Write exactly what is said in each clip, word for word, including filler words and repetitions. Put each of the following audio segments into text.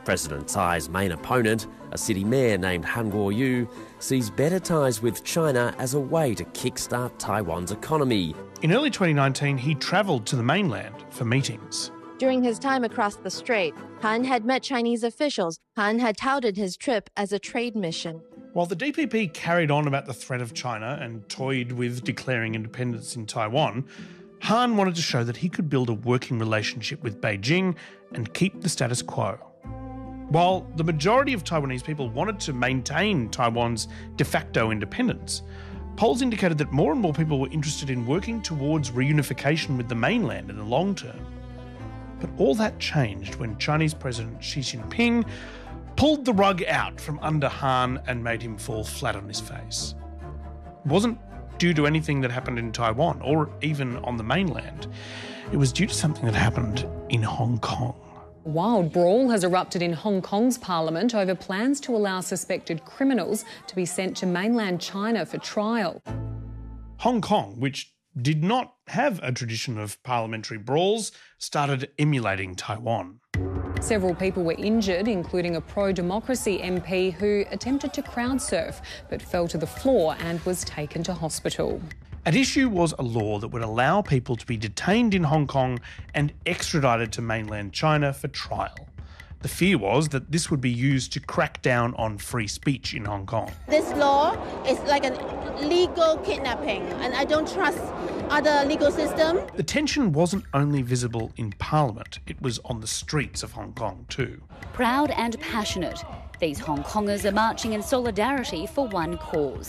President Tsai's main opponent, a city mayor named Han Kuo-yu, sees better ties with China as a way to kickstart Taiwan's economy. In early twenty nineteen, he travelled to the mainland for meetings. During his time across the strait, Han had met Chinese officials. Han had touted his trip as a trade mission. While the D P P carried on about the threat of China and toyed with declaring independence in Taiwan, Han wanted to show that he could build a working relationship with Beijing and keep the status quo. While the majority of Taiwanese people wanted to maintain Taiwan's de facto independence, polls indicated that more and more people were interested in working towards reunification with the mainland in the long term. But all that changed when Chinese President Xi Jinping pulled the rug out from under Han and made him fall flat on his face. It wasn't due to anything that happened in Taiwan or even on the mainland. It was due to something that happened in Hong Kong. A wild brawl has erupted in Hong Kong's parliament over plans to allow suspected criminals to be sent to mainland China for trial. Hong Kong, which did not have a tradition of parliamentary brawls, started emulating Taiwan. Several people were injured, including a pro-democracy M P who attempted to crowd surf but fell to the floor and was taken to hospital. At issue was a law that would allow people to be detained in Hong Kong and extradited to mainland China for trial. The fear was that this would be used to crack down on free speech in Hong Kong. This law is like a legal kidnapping, and I don't trust other legal system. The tension wasn't only visible in Parliament, it was on the streets of Hong Kong too. Proud and passionate, these Hong Kongers are marching in solidarity for one cause: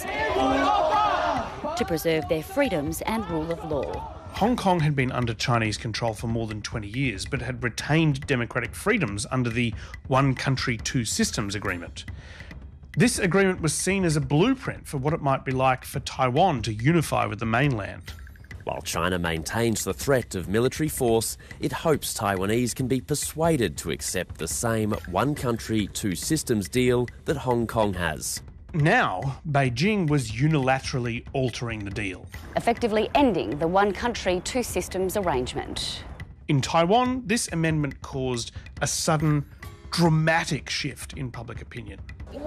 to preserve their freedoms and rule of law. Hong Kong had been under Chinese control for more than twenty years, but had retained democratic freedoms under the One Country, Two Systems agreement. This agreement was seen as a blueprint for what it might be like for Taiwan to unify with the mainland. While China maintains the threat of military force, it hopes Taiwanese can be persuaded to accept the same One Country, Two Systems deal that Hong Kong has. Now, Beijing was unilaterally altering the deal, effectively ending the One Country, Two Systems arrangement. In Taiwan, this amendment caused a sudden, dramatic shift in public opinion.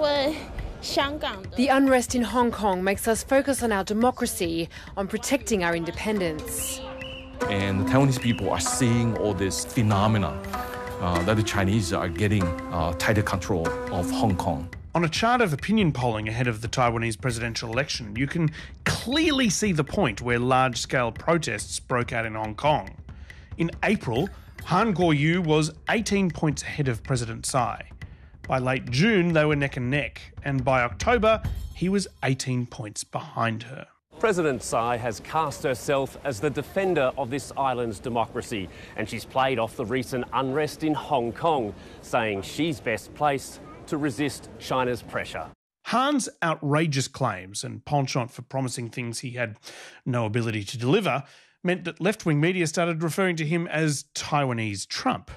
The unrest in Hong Kong makes us focus on our democracy, on protecting our independence. And the Taiwanese people are seeing all this phenomena uh, that the Chinese are getting uh, tighter control of Hong Kong. On a chart of opinion polling ahead of the Taiwanese presidential election, you can clearly see the point where large-scale protests broke out in Hong Kong. In April, Han Kuo-yu was eighteen points ahead of President Tsai. By late June, they were neck and neck, and by October, he was eighteen points behind her. President Tsai has cast herself as the defender of this island's democracy, and she's played off the recent unrest in Hong Kong, saying she's best placed to resist China's pressure. Han's outrageous claims and penchant for promising things he had no ability to deliver meant that left-wing media started referring to him as Taiwanese Trump.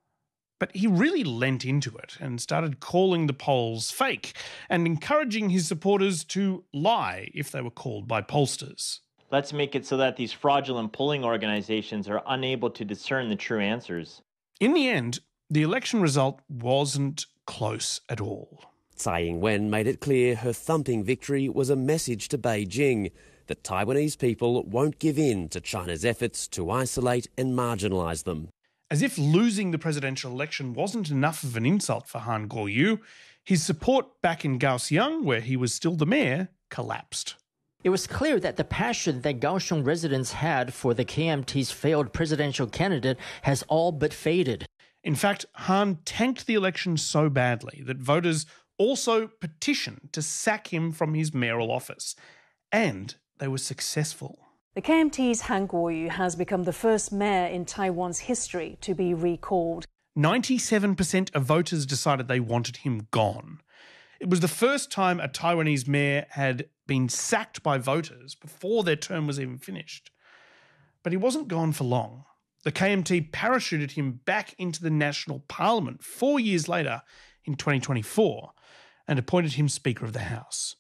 But he really lent into it and started calling the polls fake and encouraging his supporters to lie if they were called by pollsters. Let's make it so that these fraudulent polling organizations are unable to discern the true answers. In the end, the election result wasn't close at all. Tsai Ing-wen made it clear her thumping victory was a message to Beijing that Taiwanese people won't give in to China's efforts to isolate and marginalise them. As if losing the presidential election wasn't enough of an insult for Han Kuo-yu, his support back in Kaohsiung, where he was still the mayor, collapsed. It was clear that the passion that Kaohsiung residents had for the K M T's failed presidential candidate has all but faded. In fact, Han tanked the election so badly that voters also petitioned to sack him from his mayoral office. And they were successful. The K M T's Han Kuo-yu has become the first mayor in Taiwan's history to be recalled. ninety-seven percent of voters decided they wanted him gone. It was the first time a Taiwanese mayor had been sacked by voters before their term was even finished. But he wasn't gone for long. The K M T parachuted him back into the National Parliament four years later in twenty twenty-four and appointed him Speaker of the House.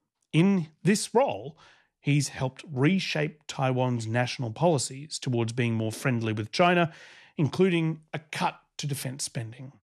In this role, he's helped reshape Taiwan's national policies towards being more friendly with China, including a cut to defence spending.